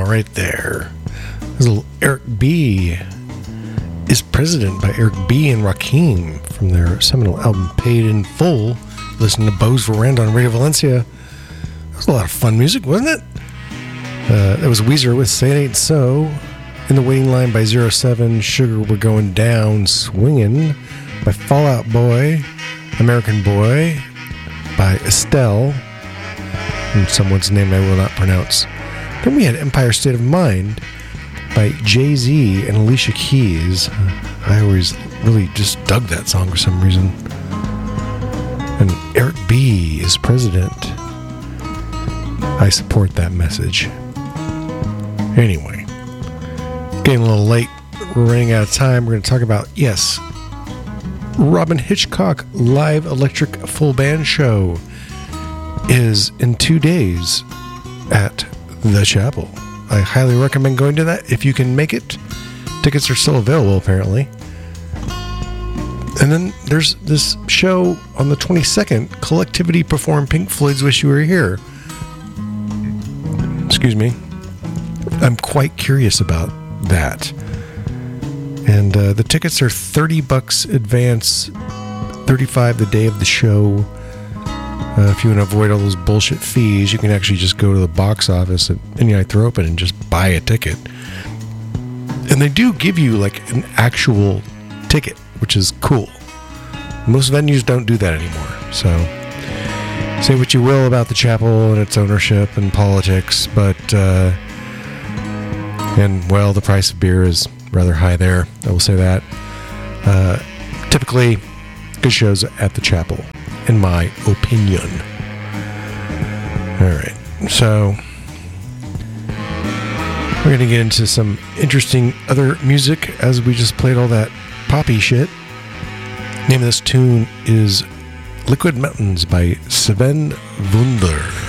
right there. There's a little Eric B. is President by Eric B. and Rakim from their seminal album Paid in Full. Listen to Bo's Veranda on Radio Valencia. That was a lot of fun music, wasn't it? That was Weezer with Say It Ain't So. In the Waiting Line by 07, Sugar We're Going Down, Swingin' by Fall Out Boy, American Boy by Estelle, and someone's name I will not pronounce. Then we had Empire State of Mind by Jay-Z and Alicia Keys. I always really just dug that song for some reason. And Eric B. is President. I support that message. Anyway, getting a little late. We're running out of time. We're going to talk about, yes, Robyn Hitchcock Live Electric Full Band Show is in 2 days at The Chapel. I highly recommend going to that if you can make it. Tickets are still available, apparently. And then there's this show on the 22nd, Collectivity perform Pink Floyd's Wish You Were Here. Excuse me. I'm quite curious about that. And the tickets are $30 advance, $35 the day of the show. If you want to avoid all those bullshit fees, you can actually just go to the box office at Indiana Throw Open and just buy a ticket. And they do give you like an actual ticket, which is cool. Most venues don't do that anymore. So say what you will about the chapel and its ownership and politics, but and well, the price of beer is rather high there. I will say that. Typically, good shows at the chapel, in my opinion. All right, so we're going to get into some interesting other music as we just played all that poppy shit. The name of this tune is Liquid Mountains by Sven Wunder.